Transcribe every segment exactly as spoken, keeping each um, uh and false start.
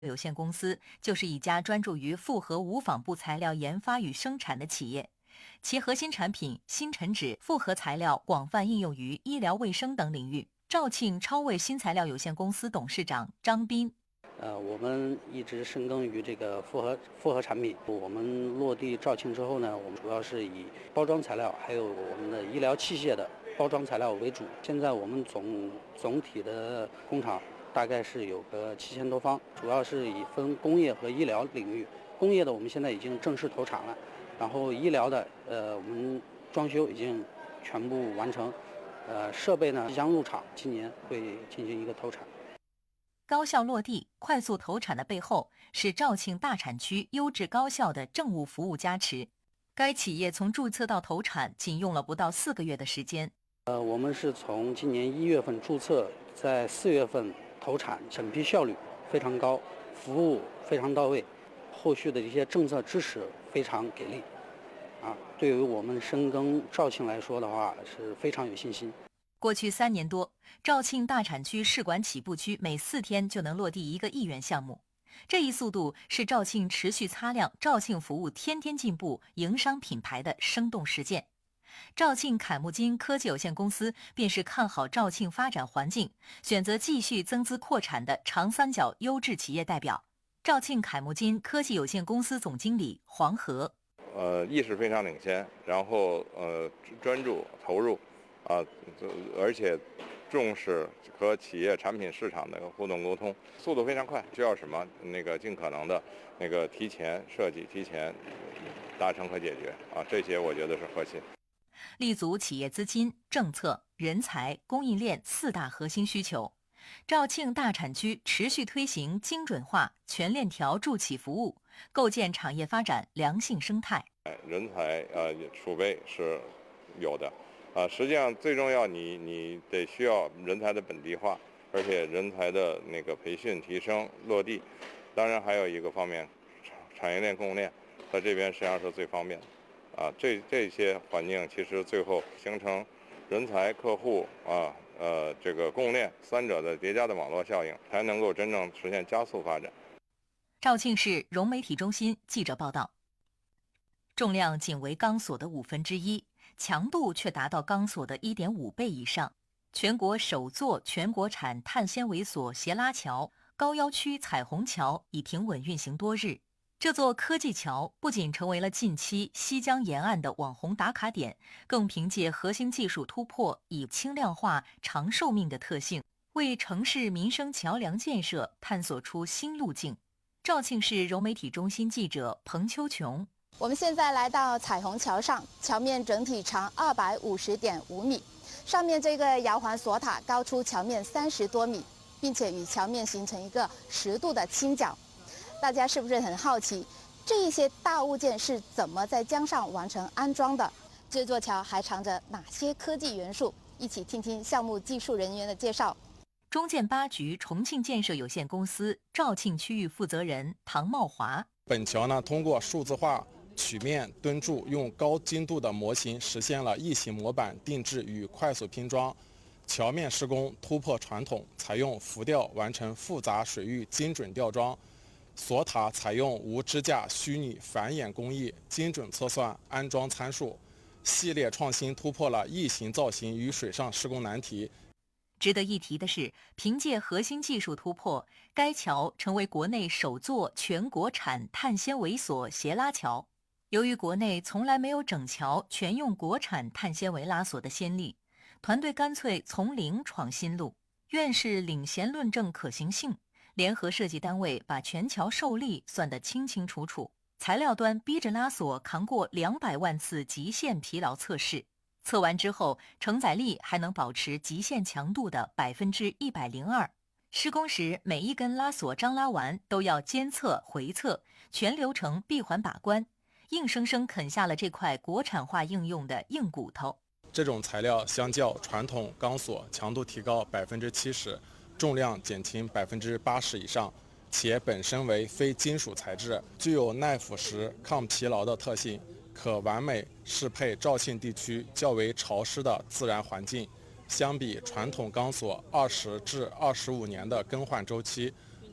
有限公司就是一家专注于复合无纺布材料研发与生产的企业，其核心产品新尘纸复合材料广泛应用于医疗卫生等领域。肇庆超卫新材料有限公司董事长张斌。 呃，我们一直深耕于这个复合复合产品。我们落地肇庆之后呢，我们主要是以包装材料还有我们的医疗器械的包装材料为主。现在我们总总体的工厂大概是有个七千多方，主要是以分工业和医疗领域。工业的我们现在已经正式投产了，然后医疗的呃我们装修已经全部完成，呃设备呢即将入场，今年会进行一个投产。 高效落地、快速投产的背后，是肇庆大产区优质高效的政务服务加持。该企业从注册到投产仅用了不到四个月的时间。 呃，我们是从今年一月份注册，在四月份投产，审批效率非常高，服务非常到位，后续的一些政策支持非常给力，啊，对于我们深耕肇庆来说的话，是非常有信心。 过去三年多，肇庆大产区试管起步区每四天就能落地一个亿元项目，这一速度是肇庆持续擦亮肇庆服务天天进步营商品牌的生动实践。肇庆凯木金科技有限公司便是看好肇庆发展环境，选择继续增资扩产的长三角优质企业代表。肇庆凯木金科技有限公司总经理黄河。 呃，意识非常领先，然后呃专注投入。啊，而且重视和企业产品市场的互动沟通，速度非常快。需要什么，那个尽可能的那个提前设计、提前达成和解决啊，这些我觉得是核心。 立足企业资金、政策、人才、供应链四大核心需求，肇庆大产区持续推行精准化、全链条助企服务，构建产业发展良性生态。 人才呃储备是有的。啊，实际上最重要你，你你得需要人才的本地化，而且人才的那个培训、提升、落地。当然还有一个方面，产业链、供应链，在这边实际上是最方便的。啊，这这些环境其实最后形成人才、客户啊，呃，这个供应链三者的叠加的网络效应，才能够真正实现加速发展。 肇庆市融媒体中心记者报道。重量仅为钢索的五分之一，强度却达到钢索的 一点五 倍以上。全国首座全国产碳纤维索斜拉桥高腰区彩虹桥已停稳运行多日。这座科技桥不仅成为了近期西江沿岸的网红打卡点，更凭借核心技术突破，以轻量化、长寿命的特性，为城市民生桥梁建设探索出新路径。肇庆市融媒体中心记者彭秋琼。 我们现在来到彩虹桥上，桥面整体长二百五十点五米，上面这个摇环索塔高出桥面三十多米，并且与桥面形成一个十度的倾角。大家是不是很好奇，这一些大物件是怎么在江上完成安装的？这座桥还藏着哪些科技元素？一起听听项目技术人员的介绍。 中建八局重庆建设有限公司肇庆区域负责人唐茂华。 本桥呢，通过数字化曲面墩柱，用高精度的模型实现了异形模板定制与快速拼装。桥面施工突破传统，采用浮吊完成复杂水域精准吊装。索塔采用无支架虚拟繁衍工艺，精准测算安装参数，系列创新突破了异形造型与水上施工难题。 值得一提的是，凭借核心技术突破，该桥成为国内首座全国产碳纤维索斜拉桥。由于国内从来没有整桥全用国产碳纤维拉索的先例，团队干脆从零闯新路，院士领衔论证可行性，联合设计单位把全桥受力算得清清楚楚，材料端逼着拉索扛过两百万次极限疲劳测试，测完之后承载力还能保持极限强度的 百分之一百零二。 施工时每一根拉索张拉完都要监测回测，全流程闭环把关，硬生生啃下了这块国产化应用的硬骨头。 这种材料相较传统钢索强度提高 百分之七十， 重量减轻 百分之八十 以上，且本身为非金属材质，具有耐腐蚀、抗疲劳的特性，可完美适配肇庆地区较为潮湿的自然环境。相比传统钢索二十至二十五年的更换周期，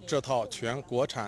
这套全国产